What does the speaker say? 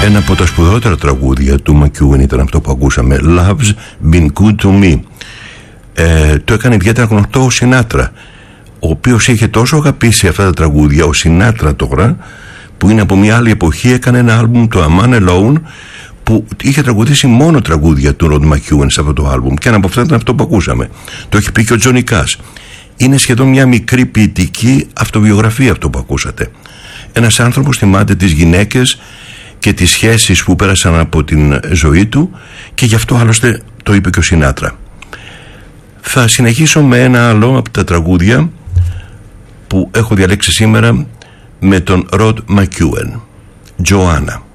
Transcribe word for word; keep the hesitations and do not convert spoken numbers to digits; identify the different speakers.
Speaker 1: Ένα από τα σπουδαιότερα τραγούδια του Μακιούεν ήταν αυτό που ακούσαμε, Love's Been Good To Me. ε, Το έκανε ιδιαίτερα γνωστό ο Σινάτρα, ο οποίος είχε τόσο αγαπήσει αυτά τα τραγούδια. Ο Σινάτρα τώρα, που είναι από μια άλλη εποχή, έκανε ένα άλμπουμ, το A Man Alone, που είχε τραγουδήσει μόνο τραγούδια του Ροντ Μακιούεν σε αυτό το άλμπουμ, και ένα από αυτά ήταν αυτό που ακούσαμε. Το έχει πει και ο Τζόνι Κάς. Είναι σχεδόν μια μικρή ποιητική αυτοβιογραφία αυτό που ακούσατε. Ένας άνθρωπος θυμάται τις γυναίκες και τις σχέσεις που πέρασαν από την ζωή του, και γι' αυτό άλλωστε το είπε και ο Σινάτρα. Θα συνεχίσω με ένα άλλο από τα τραγούδια που έχω διαλέξει σήμερα, με τον Ροντ Μακιούεν, Joanna.